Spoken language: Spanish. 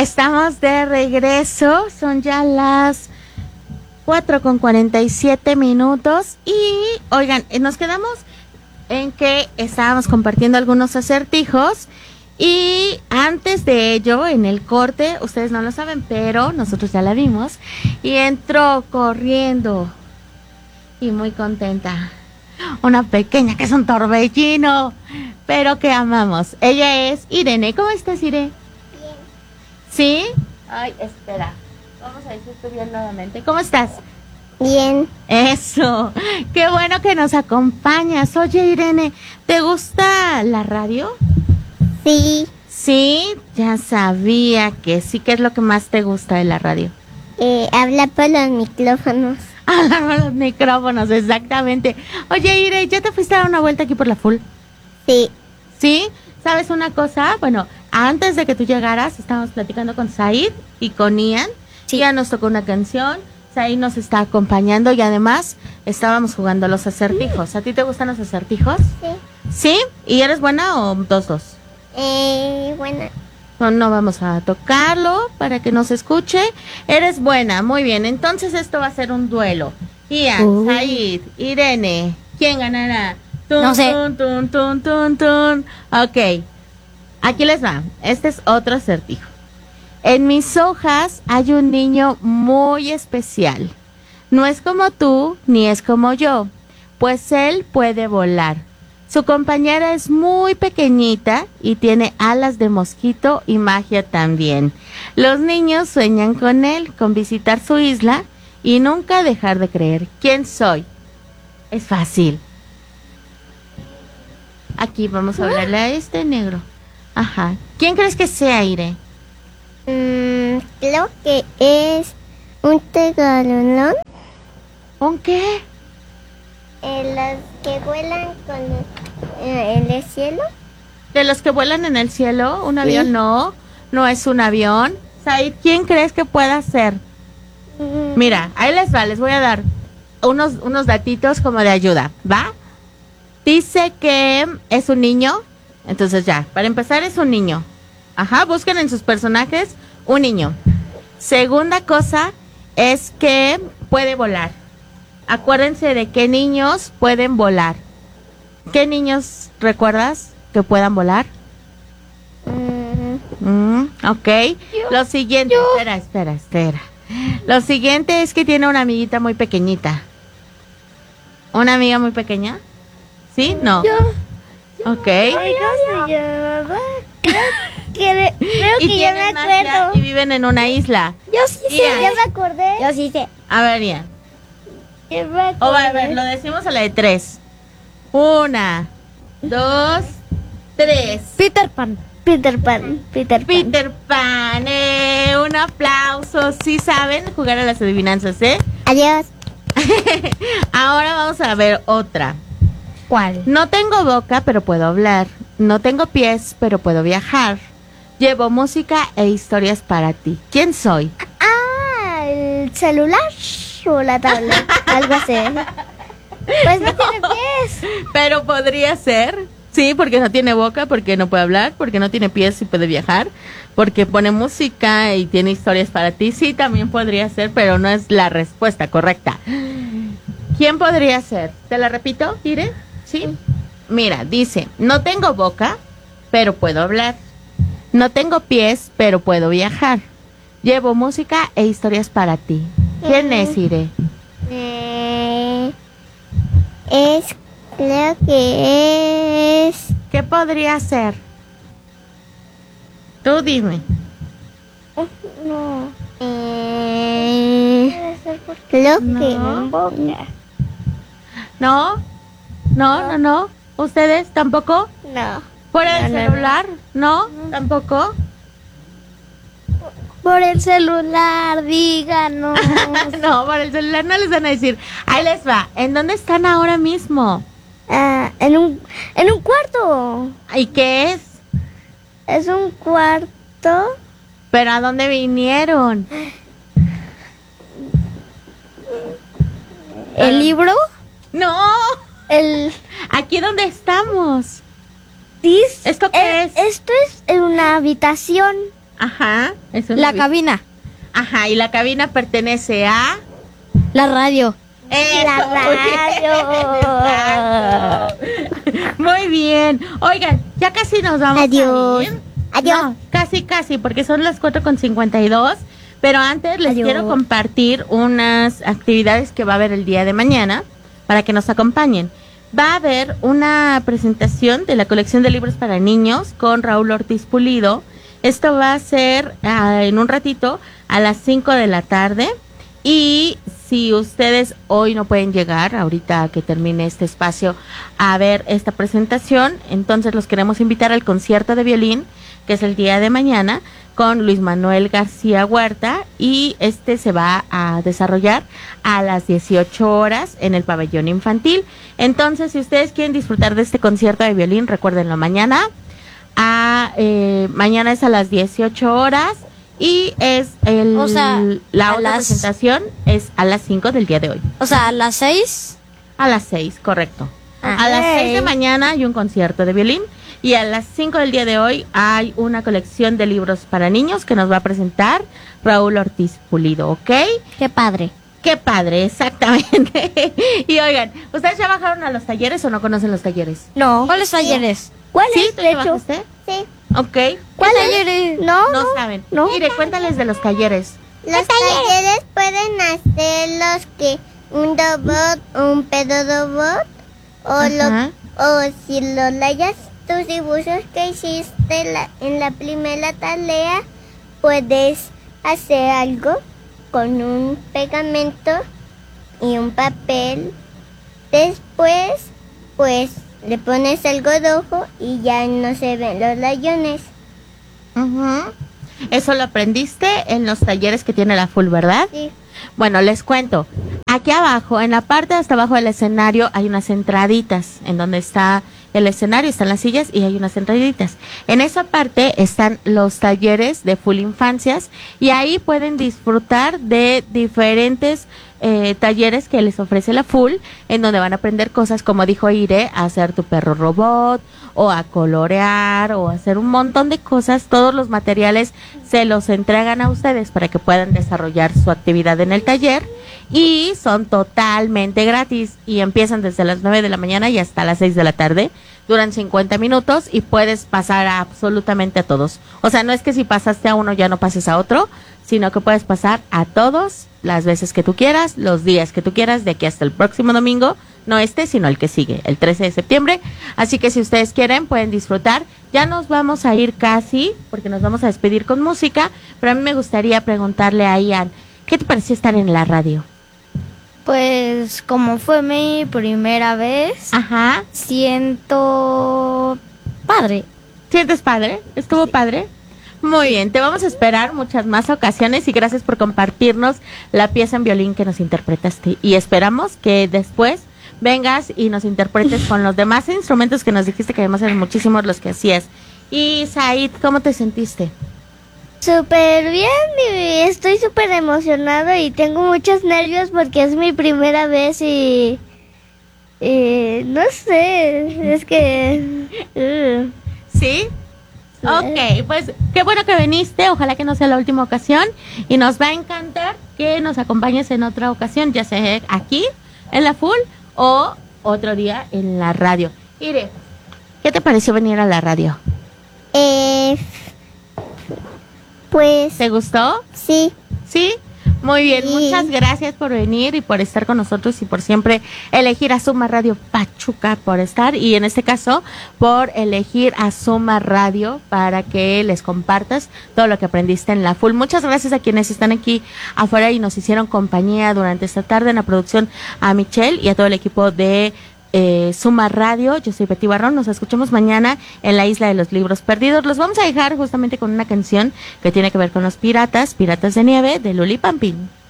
Estamos de regreso, son ya las 4:47 y oigan, nos quedamos en que estábamos compartiendo algunos acertijos y antes de ello, en el corte, ustedes no lo saben, pero nosotros ya la vimos y entró corriendo y muy contenta una pequeña que es un torbellino, pero que amamos. Ella es Irene. ¿Cómo estás, Irene? Bien. ¿Sí? Ay, espera. Vamos a decirte bien nuevamente. ¿Cómo estás? Bien. Eso. Qué bueno que nos acompañas. Oye, Irene, ¿te gusta la radio? Sí. Sí, ya sabía que sí. ¿Qué es lo que más te gusta de la radio? Habla por los micrófonos. Hablar por los micrófonos, exactamente. Oye, Irene, ¿ya te fuiste a dar una vuelta aquí por la Full? Sí. ¿Sí? ¿Sabes una cosa? Bueno, antes de que tú llegaras, estábamos platicando con Said y con Ian. Sí. Ya nos tocó una canción. Said nos está acompañando y además estábamos jugando los acertijos. ¿A ti te gustan los acertijos? Sí. ¿Sí? ¿Y eres buena o 2-2? Bueno. No vamos a tocarlo para que nos escuche. Eres buena, muy bien. Entonces esto va a ser un duelo. Ian, Said, Irene, ¿quién ganará? No sé. Tun. Ok, aquí les va. Este es otro acertijo. En mis hojas hay un niño muy especial. No es como tú, ni es como yo, pues él puede volar. Su compañera es muy pequeñita y tiene alas de mosquito y magia también. Los niños sueñan con él, con visitar su isla y nunca dejar de creer. ¿Quién soy? Es fácil. Aquí vamos a hablarle a este negro. Ajá. ¿Quién crees que sea, Ire? Creo que es un tegalonón. ¿Un qué? Las que vuelan en el cielo. ¿De los que vuelan en el cielo? ¿Un Sí. avión? No es un avión. Said, ¿quién crees que pueda ser? Mira, ahí les va, les voy a dar unos datitos como de ayuda, ¿va? Dice que es un niño, entonces ya, para empezar es un niño. Ajá, busquen en sus personajes un niño. Segunda cosa es que puede volar. Acuérdense de qué niños pueden volar. ¿Qué recuerdas que puedan volar? Ok. Lo siguiente, espera. Lo siguiente es que tiene una amiguita muy pequeñita. ¿Una amiga muy pequeña? ¿Sí? No. Ok. ¿Cómo se llamaba? Creo Y que ya me tienen magia acuerdo. y viven en una isla. Yo sí sé, Ian. ya me acordé. Yo sí sé. A ver, Ian. Ya me acordé. O a ver, lo decimos a la de 3. 1, 2, 3. Peter Pan. Peter Pan. Peter Pan, un aplauso. Sí saben jugar a las adivinanzas, ¿eh? Adiós. Ahora vamos a ver otra. ¿Cuál? No tengo boca, pero puedo hablar. No tengo pies, pero puedo viajar. Llevo música e historias para ti. ¿Quién soy? Ah, el celular o la tablet, algo así. Pues no tiene pies. Pero podría ser. Sí, porque no tiene boca, porque no puede hablar, porque no tiene pies y puede viajar, porque pone música y tiene historias para ti. Sí, también podría ser, pero no es la respuesta correcta. ¿Quién podría ser? ¿Te la repito, Ire? Sí. Mira, dice, no tengo boca, pero puedo hablar. No tengo pies, pero puedo viajar. Llevo música e historias para ti. ¿Quién es, Ire? Creo que es... ¿Qué podría ser? Tú dime. No. Creo que No. boca. No. ¿Ustedes tampoco? No. ¿Por el No. celular? ¿No? ¿Tampoco? Por el celular, díganos. No, por el celular no les van a decir. Ahí les va. ¿En dónde están ahora mismo? En un cuarto. ¿Y qué es? Es un cuarto. ¿Pero a dónde vinieron? ¿El libro? No. El... ¿Aquí dónde estamos? Dis- ¿Esto qué es? Esto es en una habitación. Ajá. Es una La cabina. Ajá, y la cabina pertenece a... La radio. Eso, La radio. exacto. Muy bien. Oigan, ya casi nos vamos Adiós. a ir. Adiós. No, casi, porque son las 4:52. Pero antes les Adiós. quiero compartir unas actividades que va a haber el día de mañana para que nos acompañen. Va a haber una presentación de la colección de libros para niños con Raúl Ortiz Pulido. Esto va a ser en un ratito a las 5 de la tarde. Y si ustedes hoy no pueden llegar, ahorita que termine este espacio, a ver esta presentación, entonces los queremos invitar al concierto de violín, que es el día de mañana, con Luis Manuel García Huerta, y este se va a desarrollar a las 18 horas en el pabellón infantil. Entonces, si ustedes quieren disfrutar de este concierto de violín, recuérdenlo mañana. Mañana es a las 18 horas y es la otra presentación es a las 5 del día de hoy. O sea, a las 6. A las 6, correcto. Ajá. A las 6 de mañana hay un concierto de violín y a las 5 del día de hoy hay una colección de libros para niños que nos va a presentar Raúl Ortiz Pulido, ¿ok? Qué padre. Qué padre, exactamente. Y oigan, ¿ustedes ya bajaron a los talleres o no conocen los talleres? No. ¿Cuáles talleres? ¿Cuál ¿Sí? es, ¿Tú de ya hecho? bajaste? Sí. Ok. ¿Cuál es? talleres? No, No saben. no. Mire, cuéntales de los talleres. Los talleres pueden hacer los que un robot, un pedo robot, Ajá. o si lo layas tus dibujos que hiciste en la primera tarea, puedes hacer algo con un pegamento y un papel. Después, pues le pones algo rojo y ya no se ven los rayones. Ujú. Eso lo aprendiste en los talleres que tiene la Full, ¿verdad? Sí. Bueno, les cuento. Aquí abajo, en la parte de hasta abajo del escenario, hay unas entraditas. En donde está el escenario, están las sillas y hay unas entraditas. En esa parte están los talleres de Full Infancias y ahí pueden disfrutar de diferentes talleres que les ofrece la Full, en donde van a aprender cosas como dijo Ire, a hacer tu perro robot, o a colorear, o a hacer un montón de cosas. Todos los materiales se los entregan a ustedes para que puedan desarrollar su actividad en el taller y son totalmente gratis y empiezan desde las 9 de la mañana y hasta las 6 de la tarde. Duran 50 minutos y puedes pasar a absolutamente a todos. O sea, no es que si pasaste a uno ya no pases a otro, sino que puedes pasar a todos las veces que tú quieras, los días que tú quieras, de aquí hasta el próximo domingo, no este, sino el que sigue, el 13 de septiembre. Así que si ustedes quieren, pueden disfrutar. Ya nos vamos a ir casi, porque nos vamos a despedir con música, pero a mí me gustaría preguntarle a Ian, ¿qué te pareció estar en la radio? Pues como fue mi primera vez, Ajá. siento padre. ¿Sientes padre? ¿Estuvo padre? Muy bien, te vamos a esperar muchas más ocasiones y gracias por compartirnos la pieza en violín que nos interpretaste. Y esperamos que después vengas y nos interpretes con los demás instrumentos que nos dijiste que además eran muchísimos los que hacías. Y Said, ¿cómo te sentiste? Súper bien, y estoy súper emocionado y tengo muchos nervios porque es mi primera vez y no sé, es que... ¿Sí? Ok, pues qué bueno que viniste, ojalá que no sea la última ocasión y nos va a encantar que nos acompañes en otra ocasión, ya sea aquí en la Full o otro día en la radio. Ire, ¿qué te pareció venir a la radio? Pues ¿Te gustó? sí. ¿Sí? Muy bien, Sí. muchas gracias por venir y por estar con nosotros y por siempre elegir a Suma Radio Pachuca por estar y en este caso por elegir a Suma Radio para que les compartas todo lo que aprendiste en la Full. Muchas gracias a quienes están aquí afuera y nos hicieron compañía durante esta tarde en la producción, a Michelle y a todo el equipo de Suma Radio. Yo soy Betty Barrón, nos escuchamos mañana en la Isla de los Libros Perdidos. Los vamos a dejar justamente con una canción que tiene que ver con los piratas de nieve de Luli Pampín.